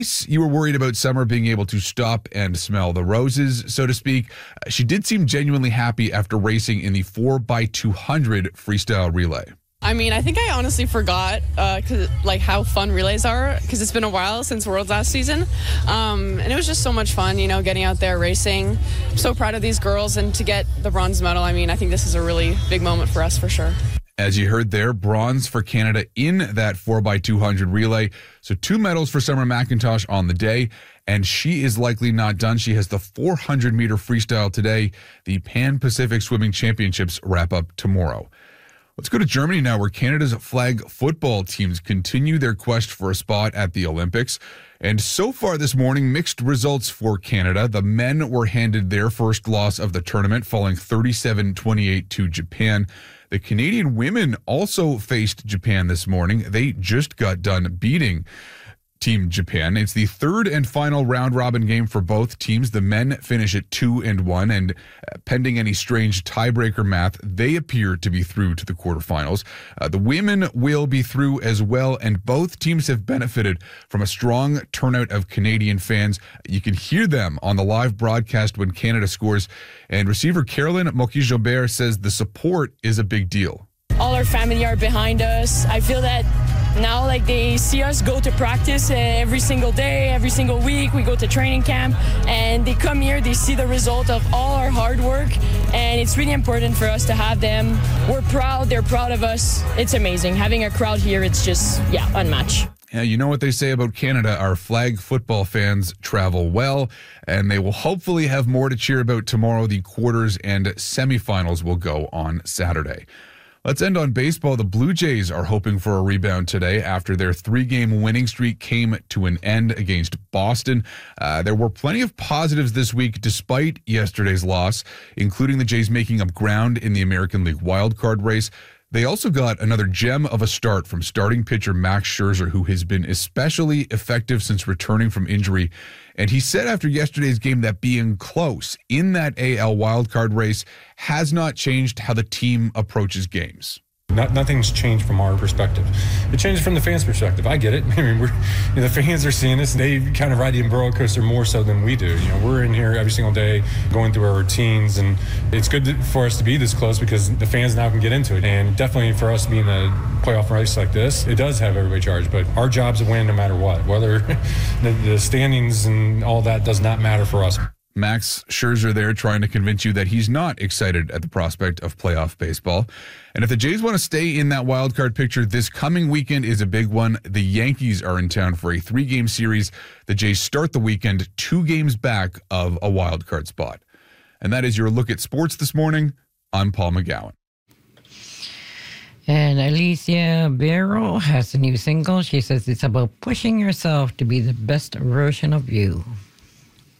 You were worried about Summer being able to stop and smell the roses, so to speak. She did seem genuinely happy after racing in the 4x200 freestyle relay. I mean, I think I honestly forgot how fun relays are, because it's been a while since Worlds last season. And it was just so much fun, getting out there racing. I'm so proud of these girls, and to get the bronze medal, I mean, I think this is a really big moment for us for sure. As you heard there, bronze for Canada in that 4x200 relay. So 2 medals for Summer McIntosh on the day, and she is likely not done. She has the 400-meter freestyle today. The Pan-Pacific Swimming Championships wrap up tomorrow. Let's go to Germany now, where Canada's flag football teams continue their quest for a spot at the Olympics. And so far this morning, mixed results for Canada. The men were handed their first loss of the tournament, falling 37-28 to Japan. The Canadian women also faced Japan this morning. They just got done beating Team Japan. It's the third and final round-robin game for both teams. The men finish at 2-1, and pending any strange tiebreaker math, they appear to be through to the quarterfinals. The women will be through as well, and both teams have benefited from a strong turnout of Canadian fans. You can hear them on the live broadcast when Canada scores, and receiver Carolyn Moki-Jobert says the support is a big deal. All our family are behind us. I feel that now, they see us go to practice every single day, every single week. We go to training camp, and they come here, they see the result of all our hard work, and it's really important for us to have them. We're proud, they're proud of us. It's amazing. Having a crowd here, it's just, unmatched. Yeah, you know what they say about Canada. Our flag football fans travel well, and they will hopefully have more to cheer about tomorrow. The quarters and semifinals will go on Saturday. Let's end on baseball. The Blue Jays are hoping for a rebound today after their 3-game winning streak came to an end against Boston. There were plenty of positives this week despite yesterday's loss, including the Jays making up ground in the American League wildcard race. They also got another gem of a start from starting pitcher Max Scherzer, who has been especially effective since returning from injury. And he said after yesterday's game that being close in that AL wildcard race has not changed how the team approaches games. Nothing's changed from our perspective. It changed from the fans' perspective. I get it. I mean, the fans are seeing us. They kind of ride the roller coaster more so than we do. We're in here every single day going through our routines, and it's good for us to be this close because the fans now can get into it. And definitely for us to be in a playoff race like this, it does have everybody charged. But our job's to win no matter what. Whether the standings and all that does not matter for us. Max Scherzer there trying to convince you that he's not excited at the prospect of playoff baseball. And if the Jays want to stay in that wild card picture, this coming weekend is a big one. The Yankees are in town for a 3-game series. The Jays start the weekend 2 games back of a wild card spot. And that is your look at sports this morning. I'm Paul McGowan. And Alicia Barrow has a new single. She says it's about pushing yourself to be the best version of you.